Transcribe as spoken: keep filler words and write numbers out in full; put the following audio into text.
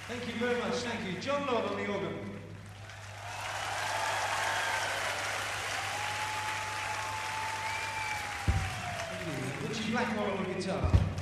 Thank you very much, thank you. John Lord on the organ. Thank you. Richie Blackwell on the guitar.